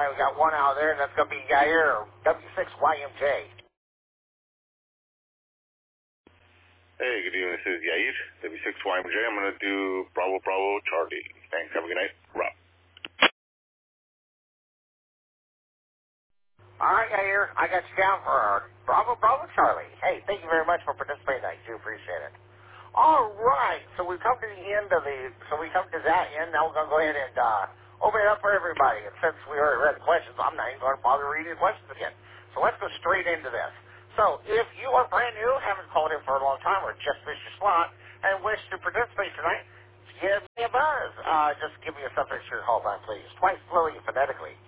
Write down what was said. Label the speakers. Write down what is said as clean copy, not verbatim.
Speaker 1: right, we got one out there, and that's going to be Yair, W6YMJ.
Speaker 2: Hey, good evening. This is Yair, W6YMJ. I'm going to do Bravo Bravo Charlie. Thanks. Have a good night. Rob.
Speaker 1: All right, Yair, I got you down for Bravo Bravo Charlie. Hey, thank you very much for participating. I do appreciate it. All right, so we come to the end of we come to that end. Now we're going to go ahead and open it up for everybody. And since we already read the questions, I'm not even going to bother reading the questions again. So let's go straight into this. So if you are brand new, haven't called in for a long time, or just missed your slot, and wish to participate tonight, give me a buzz. Just give me a subject to your call back, please. Twice slowly and phonetically.